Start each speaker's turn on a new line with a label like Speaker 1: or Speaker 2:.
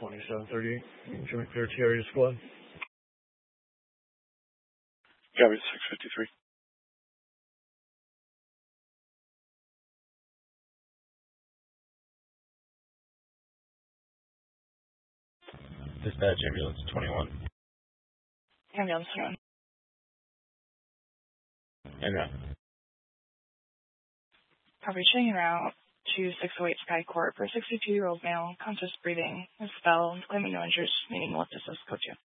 Speaker 1: 2738, Joint Therapy Area Squad.
Speaker 2: Copy 653.
Speaker 3: Dispatch ambulance 21.
Speaker 4: Ambulance 21.
Speaker 3: Ambulance.
Speaker 4: Copy, checking route to 608 Sky Court for a 62-year-old male, conscious breathing, misspelled, claiming no injuries, meaning left assist code 2.